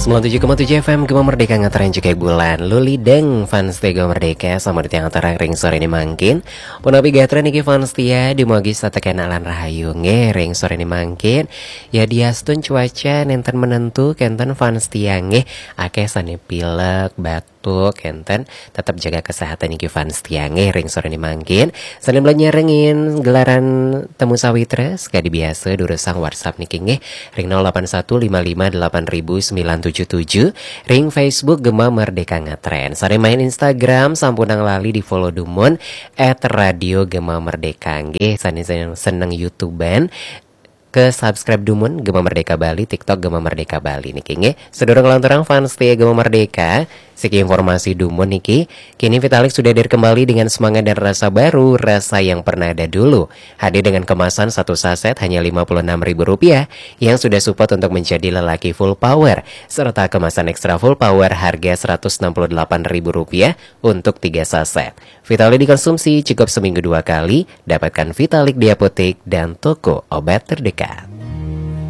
97,7 FM Gema Merdeka ngetren cukai bulan Luli deng fans Gema Merdeka sama di tiang terang ring sore ini mangkin Punapi gatra niki fans tia Dimogi sate kenalan rahayu nge ring sore ini mangkin Ya diastun cuaca nenten menentu Kenten fans tia nge Ake sane pilek batuk Kenten tetap jaga kesehatan niki fans tia nge ring sore ini mangkin Sane belanja rengin gelaran temu sawitres Gadi biasa durusang WhatsApp niki nge ring 0815580977 ring Facebook Gema Merdeka Ngetren. Sore main Instagram sampunang lali di follow Dumon @radio Gema Merdeka nggih. Sane seneng YouTuben ke subscribe Dumon Gema Merdeka Bali, TikTok Gema Merdeka Bali niki nggih. Sedurung lanturang fans Gema Merdeka, siki informasi Dumon niki. Kini Vitalik sudah hadir kembali dengan semangat dan rasa baru, rasa yang pernah ada dulu. Hadir dengan kemasan satu saset hanya Rp56.000 yang sudah support untuk menjadi lelaki full power, serta kemasan ekstra full power harga Rp168.000 untuk 3 saset. Vitalik dikonsumsi cukup seminggu 2 kali. Dapatkan Vitalik di apotek dan toko obat terdekat.